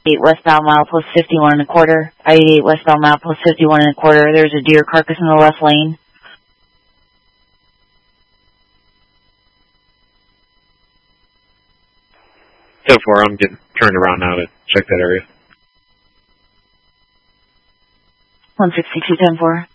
8 westbound milepost 51 and a quarter. I-88 westbound milepost 51 and a quarter. There's a deer carcass in the left lane. So far, I'm getting turned around now to check that area. 162-10-4.